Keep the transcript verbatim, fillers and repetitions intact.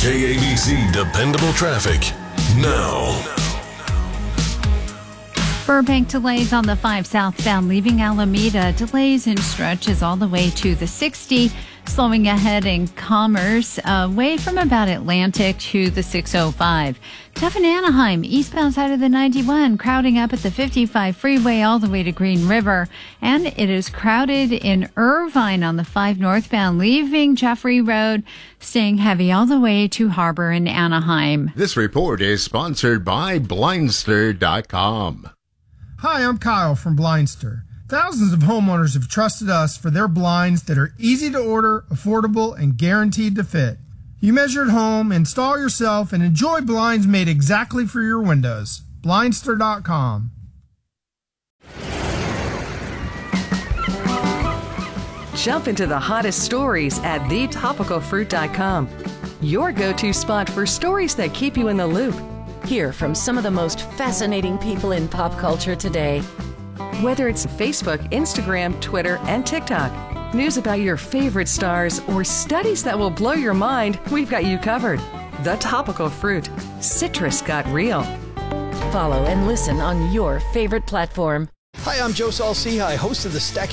K A B C Dependable Traffic now. Burbank delays on the five southbound leaving Alameda. Delays in stretches all the way to the sixty. Slowing ahead in Commerce, away from about Atlantic to the six oh five. Tough in Anaheim, eastbound side of the ninety-one, crowding up at the fifty-five freeway all the way to Green River. And it is crowded in Irvine on the five northbound, leaving Jeffrey Road, staying heavy all the way to Harbor in Anaheim. This report is sponsored by Blindster dot com. Hi, I'm Kyle from Blindster. Thousands of homeowners have trusted us for their blinds that are easy to order, affordable, and guaranteed to fit. You measure at home, install yourself, and enjoy blinds made exactly for your windows. Blindster dot com. Jump into the hottest stories at the topical fruit dot com. Your go-to spot for stories that keep you in the loop. Hear from some of the most fascinating people in pop culture today. Whether it's Facebook, Instagram, Twitter, and TikTok, news about your favorite stars, or studies that will blow your mind, we've got you covered. The Topical Fruit. Citrus got real. Follow and listen on your favorite platform. Hi, I'm Joe Saul-Sehy, host of the Stack